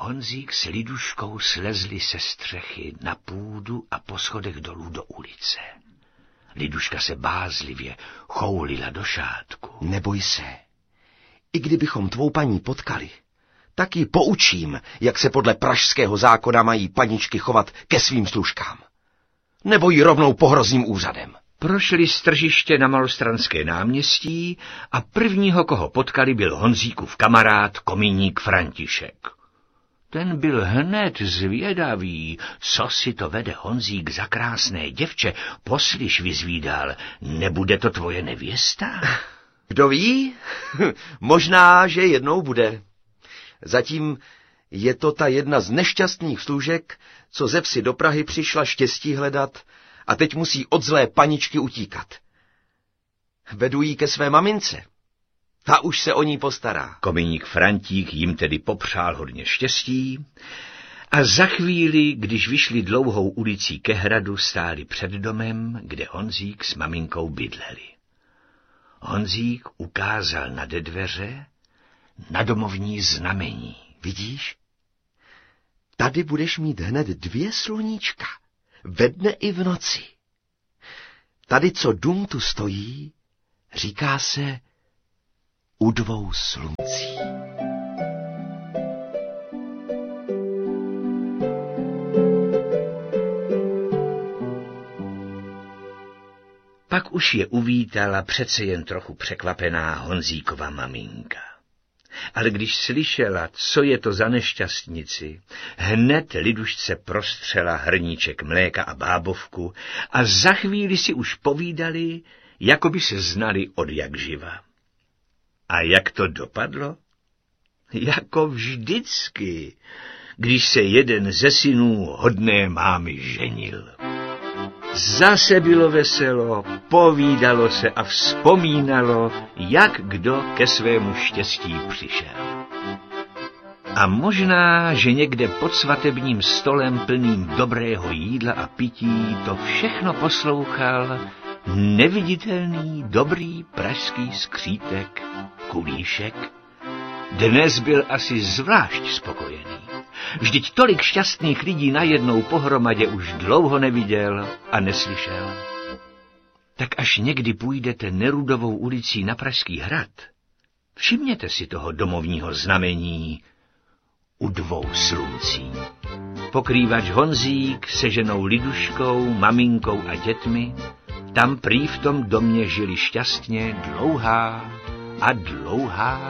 Honzík s Liduškou slezli se střechy na půdu a po schodech dolů do ulice. Liduška se bázlivě choulila do šátku. Neboj se. I kdybychom tvou paní potkali, tak ji poučím, jak se podle pražského zákona mají paničky chovat ke svým služkám. Nebo ji rovnou pohrozím úřadem. Prošli z tržiště na Malostranské náměstí a prvního, koho potkali, byl Honzíkův kamarád kominík František. Ten byl hned zvědavý, co si to vede Honzík za krásné děvče. Poslyš, vyzvídal, nebude to tvoje nevěsta? Kdo ví? Možná, že jednou bude. Zatím je to ta jedna z nešťastných služek, co ze vsi do Prahy přišla štěstí hledat a teď musí od zlé paničky utíkat. Vedu jí ke své mamince. Ta už se o ní postará. Kominík Frantík jim tedy popřál hodně štěstí a za chvíli, když vyšli dlouhou ulicí ke hradu, stáli před domem, kde Honzík s maminkou bydleli. Honzík ukázal nade dveře na domovní znamení. Vidíš? Tady budeš mít hned 2 sluníčka, ve dne i v noci. Tady, co dům tu stojí, říká se U 2 sluncí. Pak už je uvítala přece jen trochu překvapená Honzíkova maminka. Ale když slyšela, co je to za nešťastnici, hned Lidušce prostřela hrníček mléka a bábovku a za chvíli si už povídali, jako by se znali od jak živa. A jak to dopadlo? Jako vždycky, když se jeden ze synů hodné mámy ženil. Zase bylo veselo, povídalo se a vzpomínalo, jak kdo ke svému štěstí přišel. A možná, že někde pod svatebním stolem plným dobrého jídla a pití to všechno poslouchal neviditelný, dobrý pražský skřítek Kulíšek. Dnes byl asi zvlášť spokojený. Vždyť tolik šťastných lidí najednou pohromadě už dlouho neviděl a neslyšel. Tak až někdy půjdete Nerudovou ulicí na Pražský hrad, všimněte si toho domovního znamení U 2 sluncí. Pokrývač Honzík se ženou Liduškou, maminkou a dětmi, tam prý v tom domě žili šťastně dlouhá a dlouhá